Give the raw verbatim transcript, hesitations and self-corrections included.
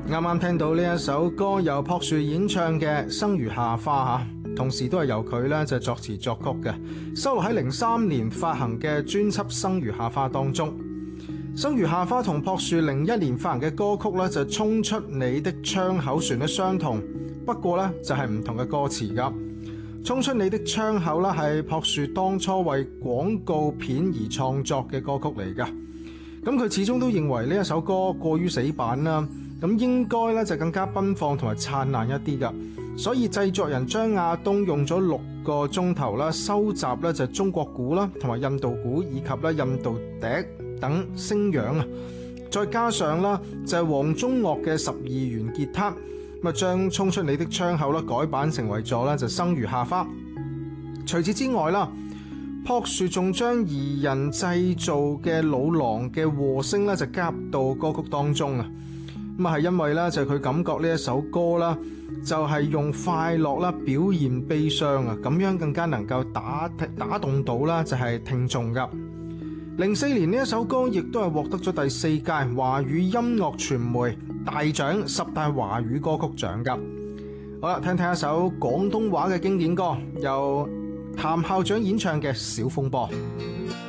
啱啱聽到呢一首歌由朴樹演唱嘅《生如夏花》，同時都係由佢咧就作詞作曲嘅，收錄喺零三年發行嘅專輯《生如夏花》當中。《生如夏花》同朴樹零一年發行嘅歌曲咧就衝出你的窗口旋律相同，不過咧就係唔同嘅歌詞噶。衝出你的窗口咧係朴樹當初為廣告片而創作嘅歌曲嚟噶，咁佢始終都認為呢一首歌過於死板啦。咁應該咧就更加奔放同埋燦爛一啲噶，所以製作人張亞東用咗六個鐘頭啦，收集咧就中國鼓啦，同埋印度鼓以及咧印度笛等聲樣啊，再加上啦就係黃宗岳嘅十二弦吉他，咁啊將衝出你的窗口啦改版成為咗咧就生如夏花。除此之外啦，朴樹仲將二人製造嘅老狼嘅和聲咧就加入到歌曲當中啊。咁啊，係因為咧就係佢感覺呢一首歌啦，就係用快樂啦表現悲傷啊，咁樣更加能夠打打動到啦就係聽眾噶。零四年呢一首歌亦都係獲得咗第四屆華語音樂傳媒大獎十大華語歌曲獎噶。好啦，聽聽一首廣東話嘅經典歌，由譚校長演唱嘅《小風波》。